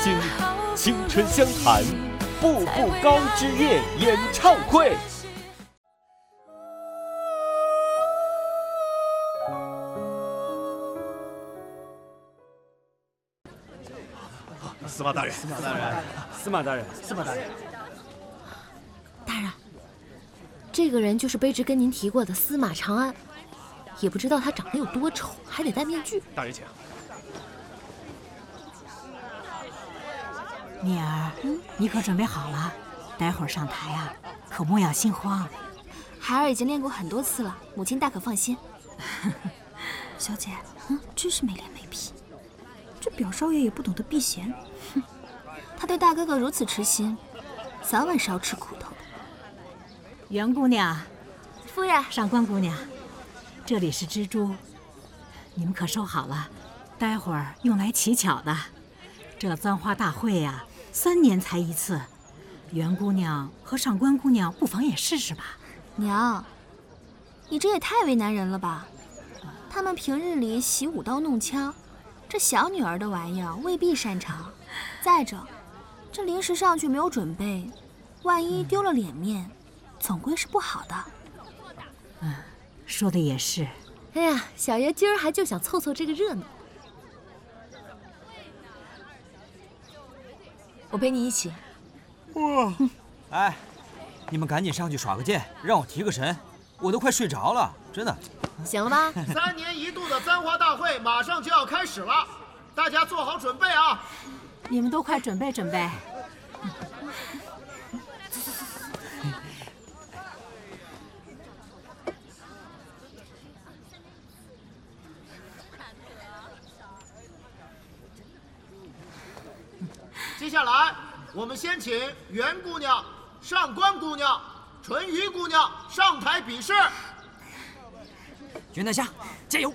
新青春相谈，步步高之夜演唱会。 司马大人， 司马大人，司马大人，司马大人， 大人，这个人就是卑职跟您提过的司马长安，也不知道他长得有多丑，还得戴面具。 大人请。 蜜儿，你可准备好了？待会儿上台啊，可莫要心慌。 孩儿已经练过很多次了，母亲大可放心。 小姐，真是没脸没皮，这表少爷也不懂得避嫌。 哼，他对大哥哥如此痴心，早晚是要吃苦头的。 袁姑娘， 夫人， 上官姑娘，这里是蜘蛛，你们可收好了，待会儿用来乞巧的。这簪花大会呀，3年才一次，袁姑娘和上官姑娘不妨也试试吧。 娘，你这也太为难人了吧？他们平日里习舞刀弄枪，这小女儿的玩意儿未必擅长。再者，这临时上去没有准备，万一丢了脸面，总归是不好的。 说的也是。 哎呀，小爷今儿还就想凑凑这个热闹。我陪你一起。 哇！哎，你们赶紧上去耍个剑，让我提个神，我都快睡着了，真的。 行了吧 ？3年一度的簪花大会马上就要开始了，大家做好准备啊！ 你们都快准备准备。 接下来，我们先请袁姑娘、上官姑娘、淳于姑娘上台比试。 袁大侠，加油！